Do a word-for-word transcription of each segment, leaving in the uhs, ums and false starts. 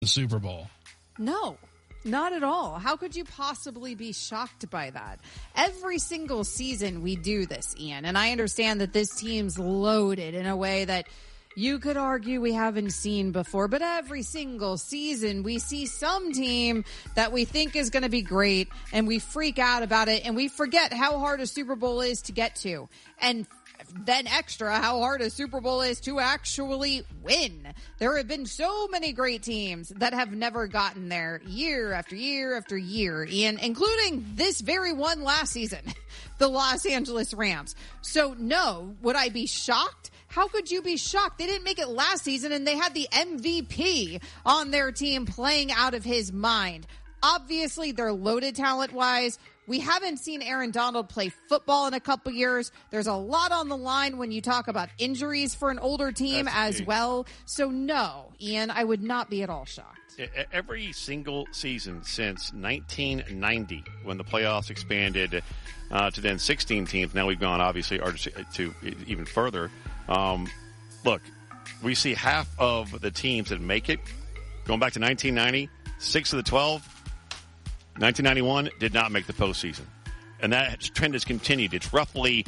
the Super Bowl. No. Not at all. How could you possibly be shocked by that? Every single season we do this, Ian, and I understand that this team's loaded in a way that you could argue we haven't seen before, but every single season we see some team that we think is going to be great and we freak out about it and we forget how hard a Super Bowl is to get to. And then extra how hard a Super Bowl is to actually win. There have been so many great teams that have never gotten there year after year after year, Ian, including this very one last season, the Los Angeles Rams. So no, would I be shocked? How could you be shocked? They didn't make it last season and they had the M V P on their team playing out of his mind. Obviously, they're loaded talent-wise. We haven't seen Aaron Donald play football in a couple years. There's a lot on the line when you talk about injuries for an older team That's as huge. well. So no, Ian, I would not be at all shocked. Every single season since nineteen ninety, when the playoffs expanded uh, to then sixteen teams, now we've gone obviously to even further. Um, look, we see half of the teams that make it. Going back to nineteen ninety, six of the twelve. nineteen ninety-one did not make the postseason. And that trend has continued. It's roughly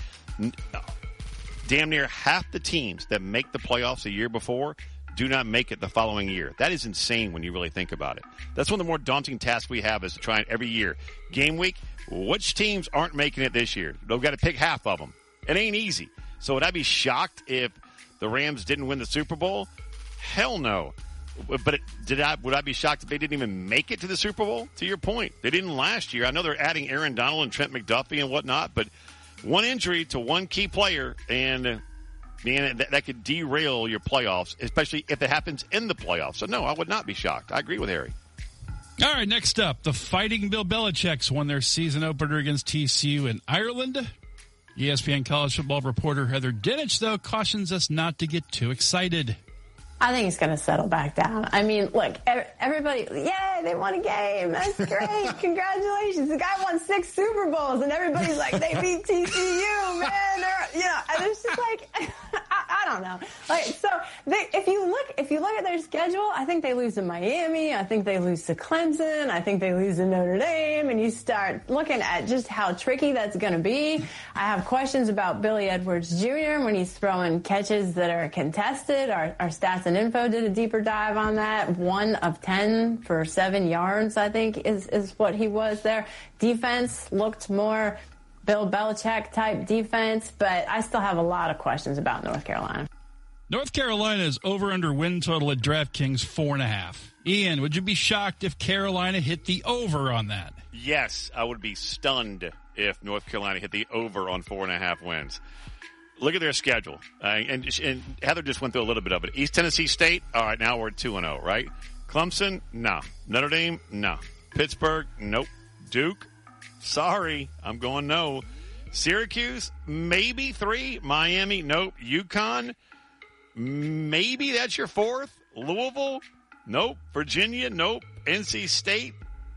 damn near half the teams that make the playoffs a year before do not make it the following year. That is insane when you really think about it. That's one of the more daunting tasks we have is to try every year. Game week, which teams aren't making it this year? They've got to pick half of them. It ain't easy. So would I be shocked if the Rams didn't win the Super Bowl? Hell no. But it, did I? Would I be shocked if they didn't even make it to the Super Bowl? To your point, they didn't last year. I know they're adding Aaron Donald and Trent McDuffie and whatnot, but one injury to one key player, and man, that, that could derail your playoffs, especially if it happens in the playoffs. So no, I would not be shocked. I agree with Harry. All right, next up, the Fighting Bill Belichick's won their season opener against T C U in Ireland. E S P N college football reporter Heather Dinich, though, cautions us not to get too excited. I think it's going to settle back down. I mean, look, everybody, yay, they won a game. That's great. Congratulations. The guy won six Super Bowls, and everybody's like, they beat T C U, man. They're, you know, and it's just like, I, I don't know. Like, so they, if you look, if you look at their schedule, I think they lose to Miami. I think they lose to Clemson. I think they lose to Notre Dame. And you start looking at just how tricky that's going to be. I have questions about Billy Edwards Junior when he's throwing catches that are contested. Our, our stats and info did a deeper dive on that. One of ten for seven yards, I think, is, is what he was there. Defense looked more Bill Belichick type defense, but I still have a lot of questions about North Carolina. North Carolina's over-under win total at DraftKings four and a half. Ian, would you be shocked if Carolina hit the over on that? Yes, I would be stunned if North Carolina hit the over on four and a half wins. Look at their schedule. Uh, and, and Heather just went through a little bit of it. East Tennessee State, all right, now we're at two and oh, right? Clemson, no. Notre Dame, no. Pittsburgh, nope. Duke, sorry, I'm going no. Syracuse, maybe three. Miami, nope. UConn, maybe that's your fourth. Louisville, nope. Virginia, nope. N C State,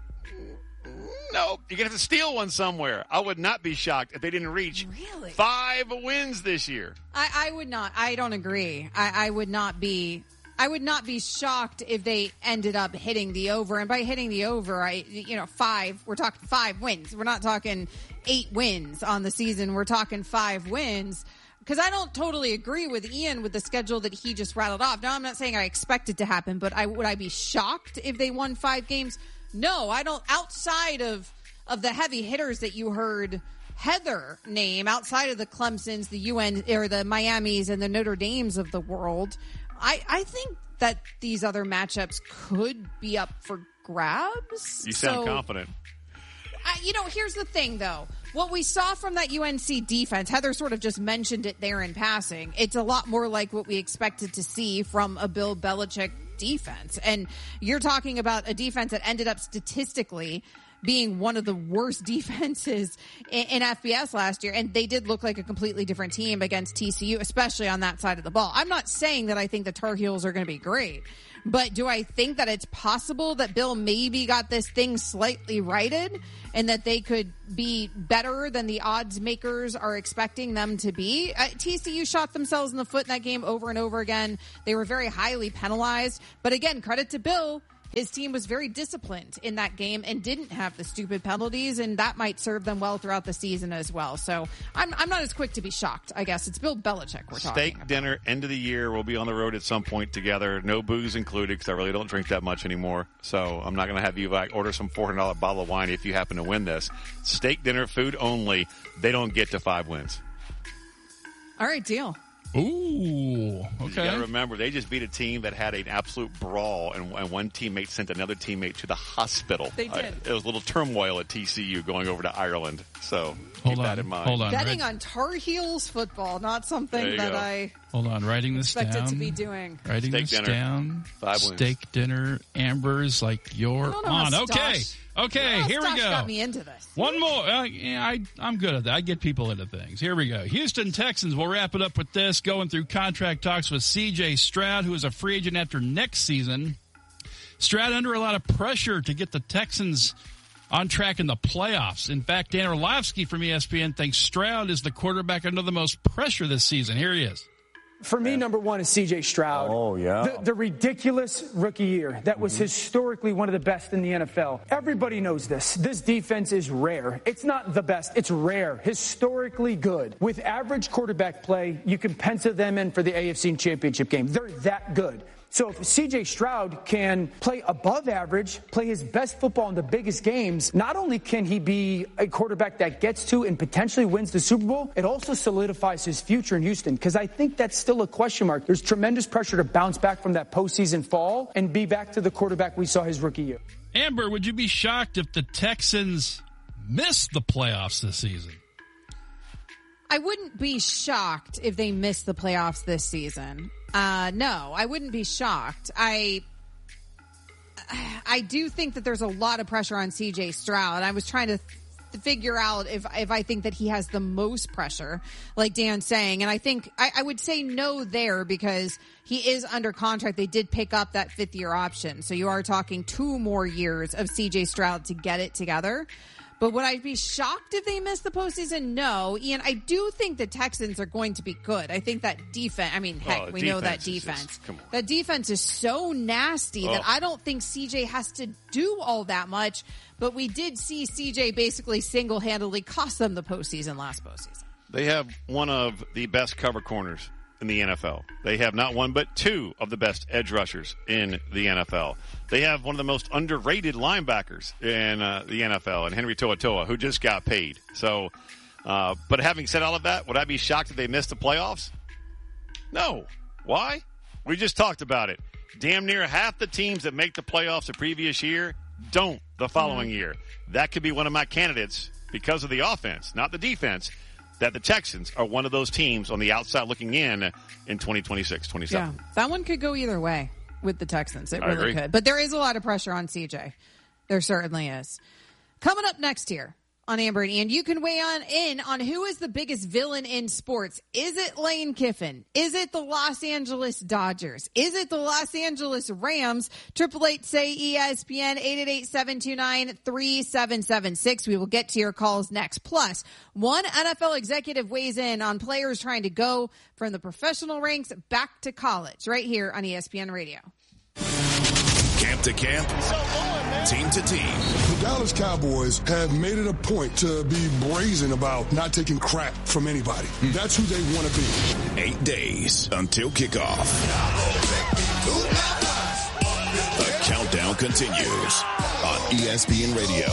nope. You're going to have to steal one somewhere. I would not be shocked if they didn't reach really? five wins this year. I, I would not. I don't agree. I, I would not be. I would not be shocked if they ended up hitting the over. And by hitting the over, I, you know, five, we're talking five wins. We're not talking eight wins on the season. We're talking five wins. Because I don't totally agree with Ian with the schedule that he just rattled off. Now, I'm not saying I expect it to happen, but I would I be shocked if they won five games? No, I don't. Outside of, of the heavy hitters that you heard Heather name, outside of the Clemsons, the U N or the Miamis and the Notre Dames of the world, I, I think that these other matchups could be up for grabs. You sound so, confident. I, you know, here's the thing, though. What we saw from that U N C defense, Heather sort of just mentioned it there in passing. It's a lot more like what we expected to see from a Bill Belichick defense. And you're talking about a defense that ended up statistically being one of the worst defenses in, in F B S last year. And they did look like a completely different team against T C U, especially on that side of the ball. I'm not saying that I think the Tar Heels are going to be great, but do I think that it's possible that Bill maybe got this thing slightly righted and that they could be better than the odds makers are expecting them to be? Uh, T C U shot themselves in the foot in that game over and over again. They were very highly penalized. But again, credit to Bill. his team was very disciplined in that game and didn't have the stupid penalties, and that might serve them well throughout the season as well. So I'm I'm not as quick to be shocked, I guess. It's Bill Belichick we're talking Steak about. dinner, end of the year. We'll be on the road at some point together. No booze included because I really don't drink that much anymore. So I'm not going to have you like, order some four hundred dollars bottle of wine if you happen to win this. Steak dinner, food only. They don't get to five wins. All right, deal. Ooh, okay. You got to remember, they just beat a team that had an absolute brawl, and, and one teammate sent another teammate to the hospital. They did. Uh, it was a little turmoil at T C U going over to Ireland. So keep Hold that on, in mind. hold on. Betting Right. on Tar Heels football, not something There you that go. I Hold on, writing this expected down. to be doing. Writing Steak this dinner. down. Five wins. Steak dinner. Amber's like you're I don't know on. how Okay, Stosh- okay. Well, Here we Stosh go. got me into this. One more. Uh, yeah, I, I'm good at that. I get people into things. Here we go. Houston Texans. We'll wrap it up with this. Going through contract talks with C J Stroud, who is a free agent after next season. Stroud under a lot of pressure to get the Texans on track in the playoffs. In fact, Dan Orlovsky from E S P N thinks Stroud is the quarterback under the most pressure this season. Here he is. For me, number one is C J Stroud. Oh, yeah. The, the ridiculous rookie year that was historically one of the best in the N F L. Everybody knows this. This defense is rare. It's not the best. It's rare. Historically good. With average quarterback play, you can pencil them in for the A F C Championship game. They're that good. So if C J Stroud can play above average, play his best football in the biggest games, not only can he be a quarterback that gets to and potentially wins the Super Bowl, it also solidifies his future in Houston, because I think that's still a question mark. There's tremendous pressure to bounce back from that postseason fall and be back to the quarterback we saw his rookie year. Amber, would you be shocked if the Texans miss the playoffs this season? I wouldn't be shocked if they missed the playoffs this season. Uh, no, I wouldn't be shocked. I I do think that there's a lot of pressure on C J Stroud. I was trying to th- figure out if if I think that he has the most pressure, like Dan's saying. And I think I, I would say no there, because he is under contract. They did pick up that fifth year option. So you are talking two more years of C J Stroud to get it together. But would I be shocked if they missed the postseason? No. Ian, I do think the Texans are going to be good. I think that defense, I mean, heck, Oh, we know that defense is defense. just- come on. That defense is so nasty that Oh. I don't think C J has to do all that much. But we did see C J basically single-handedly cost them the postseason last postseason. They have one of the best cover corners in the N F L. They have not one but two of the best edge rushers in the N F L. They have one of the most underrated linebackers in uh, the N F L, and Henry To'oTo'o, who just got paid. So, uh, but having said all of that, would I be shocked if they missed the playoffs? No. Why? We just talked about it. Damn near half the teams that make the playoffs the previous year don't the following mm-hmm. year. That could be one of my candidates because of the offense, not the defense, that the Texans are one of those teams on the outside looking in in twenty twenty-six twenty-seven. Yeah, that one could go either way with the Texans. It I really agree. could. But there is a lot of pressure on C J. There certainly is. Coming up next here on Amber and Ian, you can weigh on in on who is the biggest villain in sports. Is it Lane Kiffin? Is it the Los Angeles Dodgers? Is it the Los Angeles Rams? Triple eight say E S P N eight eight eight, seven two nine, three seven seven six. We will get to your calls next. Plus, one N F L executive weighs in on players trying to go from the professional ranks back to college right here on E S P N Radio. Camp to camp, team to team. The Dallas Cowboys have made it a point to be brazen about not taking crap from anybody. That's who they want to be. Eight days until kickoff. The countdown continues on E S P N Radio.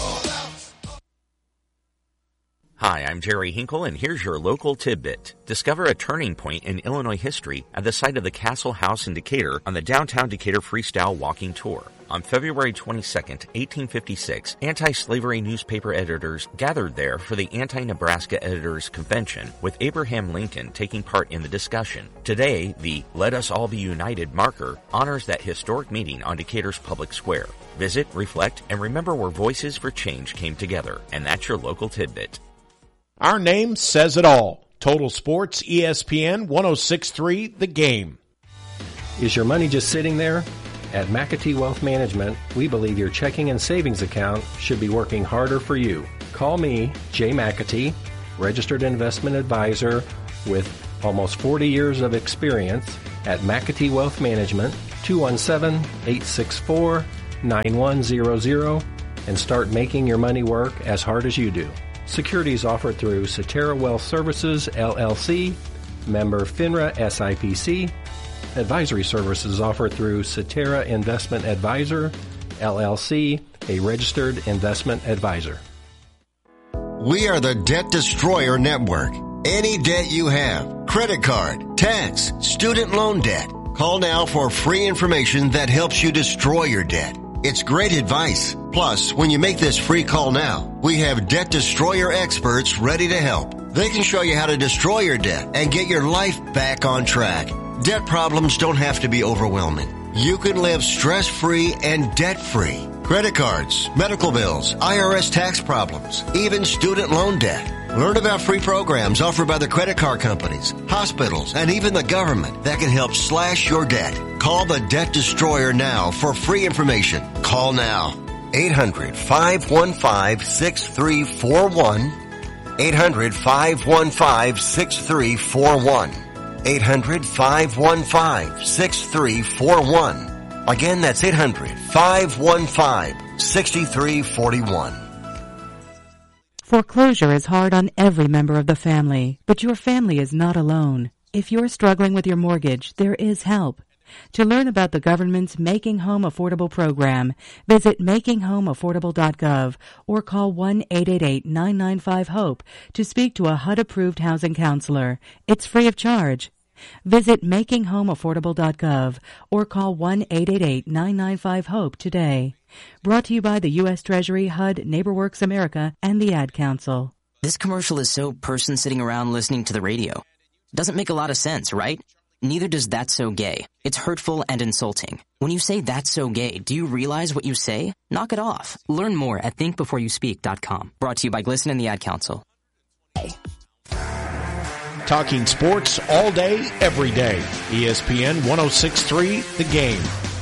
Hi, I'm Jerry Hinkle, and here's your local tidbit. Discover a turning point in Illinois history at the site of the Castle House in Decatur on the Downtown Decatur Freestyle Walking Tour. On February twenty-second, eighteen fifty-six, anti-slavery newspaper editors gathered there for the Anti-Nebraska Editors Convention, with Abraham Lincoln taking part in the discussion. Today, the Let Us All Be United marker honors that historic meeting on Decatur's public square. Visit, reflect, and remember where Voices for Change came together. And that's your local tidbit. Our name says it all. Total Sports, E S P N one oh six point three, The Game. Is your money just sitting there? At McAtee Wealth Management, we believe your checking and savings account should be working harder for you. Call me, Jay McAtee, registered investment advisor with almost forty years of experience at McAtee Wealth Management, two one seven, eight six four, nine one zero zero and start making your money work as hard as you do. Securities offered through Cetera Wealth Services, L L C, member FINRA S I P C. Advisory services offered through Cetera Investment Advisor, L L C, a registered investment advisor. We are the Debt Destroyer Network. Any debt you have, credit card, tax, student loan debt, call now for free information that helps you destroy your debt. It's great advice. Plus, when you make this free call now, we have Debt Destroyer experts ready to help. They can show you how to destroy your debt and get your life back on track. Debt problems don't have to be overwhelming. You can live stress-free and debt-free. Credit cards, medical bills, I R S tax problems, even student loan debt. Learn about free programs offered by the credit card companies, hospitals, and even the government that can help slash your debt. Call the Debt Destroyer now for free information. Call now. eight hundred, five one five, six three four one. eight hundred, five one five, six three four one. eight hundred, five one five, six three four one. Again, that's eight hundred, five one five, six three four one. Foreclosure is hard on every member of the family, but your family is not alone. If you're struggling with your mortgage, there is help. To learn about the government's Making Home Affordable program, visit making home affordable dot gov or call one eight eight eight, nine nine five, HOPE to speak to a H U D-approved housing counselor. It's free of charge. Visit making home affordable dot gov or call one eight eight eight, nine nine five, HOPE today. Brought to you by the U S Treasury, H U D, NeighborWorks America, and the Ad Council. This commercial is so person sitting around listening to the radio. Doesn't make a lot of sense, right? Neither does That's So Gay. It's hurtful and insulting. When you say that's so gay, do you realize what you say? Knock it off. Learn more at think before you speak dot com. Brought to you by Glisten and the Ad Council. Talking sports all day, every day. E S P N one oh six point three, The Game.